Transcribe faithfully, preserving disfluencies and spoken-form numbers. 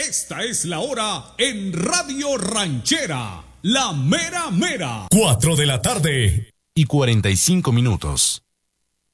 Esta es la hora en Radio Ranchera, la mera mera. Cuatro de la tarde y cuarenta y cinco minutos.